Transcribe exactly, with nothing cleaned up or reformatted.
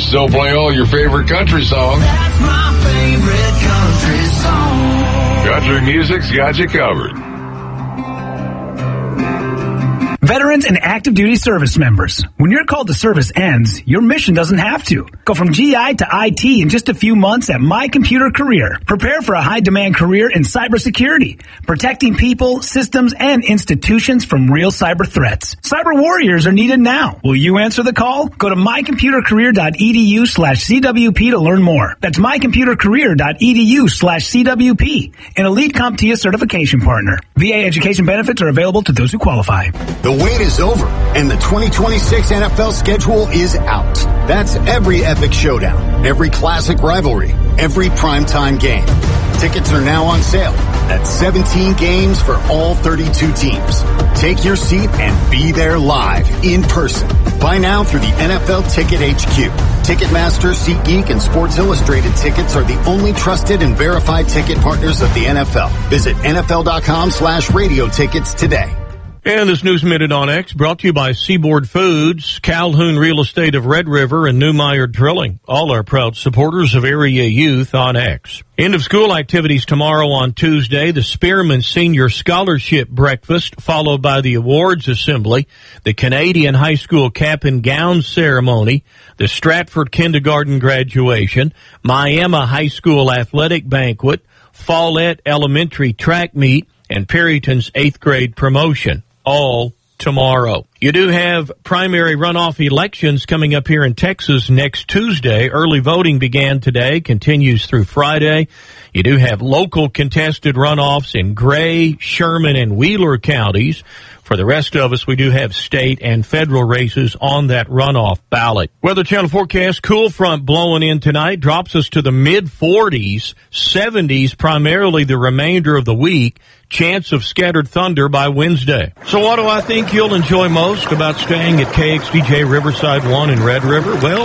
still play all your favorite country songs. That's my favorite country song. Country music's got you covered. Veterans and active duty service members, when your call to service ends, your mission doesn't have to. Go from G I to I T in just a few months at My Computer Career. Prepare for a high-demand career in cybersecurity, protecting people, systems, and institutions from real cyber threats. Cyber warriors are needed now. Will you answer the call? Go to mycomputercareer.edu slash CWP to learn more. That's mycomputercareer.edu slash CWP, an elite CompTIA certification partner. V A education benefits are available to those who qualify. The wait is over, and the twenty twenty-six N F L schedule is out. That's every epic showdown, every classic rivalry, every primetime game. Tickets are now on sale. That's seventeen games for all thirty-two teams. Take your seat and be there live, in person. Buy now through the N F L Ticket H Q. Ticketmaster, SeatGeek, and Sports Illustrated tickets are the only trusted and verified ticket partners of the N F L. Visit NFL.com slash radio tickets today. And this News Minute on X brought to you by Seaboard Foods, Calhoun Real Estate of Red River, and Newmeyer Drilling. All are proud supporters of area youth on X. End of school activities tomorrow on Tuesday. The Spearman Senior Scholarship Breakfast, followed by the awards assembly, the Canadian High School Cap and Gown Ceremony, the Stratford Kindergarten graduation, Miami High School Athletic Banquet, Follett Elementary Track Meet, and Perryton's eighth grade promotion. All tomorrow. You do have primary runoff elections coming up here in Texas next Tuesday. Early voting began today, continues through Friday. You do have local contested runoffs in Gray, Sherman, and Wheeler counties. For the rest of us, we do have state and federal races on that runoff ballot. Weather Channel forecast, cool front blowing in tonight, drops us to the mid forties, seventies, primarily the remainder of the week. Chance of scattered thunder by Wednesday. So what do I think you'll enjoy most about staying at K X D J Riverside one in Red River? Well,